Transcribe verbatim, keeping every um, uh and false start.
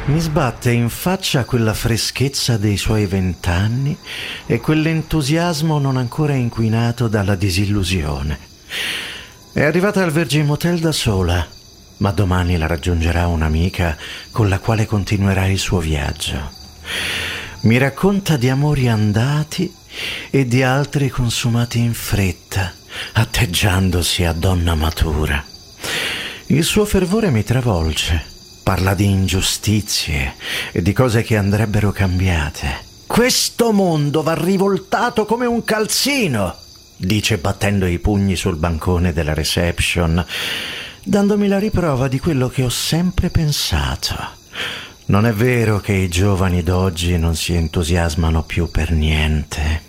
Mi sbatte in faccia quella freschezza dei suoi vent'anni e quell'entusiasmo non ancora inquinato dalla disillusione. È arrivata al Virgin Motel da sola, ma domani la raggiungerà un'amica con la quale continuerà il suo viaggio. Mi racconta di amori andati e di altri consumati in fretta, atteggiandosi a donna matura. Il suo fervore mi travolge. Parla di ingiustizie e di cose che andrebbero cambiate. Questo mondo va rivoltato come un calzino, dice battendo i pugni sul bancone della reception, dandomi la riprova di quello che ho sempre pensato. Non è vero che i giovani d'oggi non si entusiasmano più per niente.